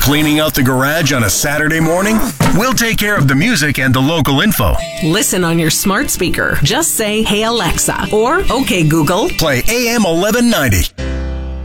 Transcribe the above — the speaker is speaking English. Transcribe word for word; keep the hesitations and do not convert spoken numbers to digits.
Cleaning out the garage on a Saturday morning? We'll take care of the music and the local info. Listen on your smart speaker. Just say, "Hey Alexa," or "Okay Google." Play A M eleven ninety.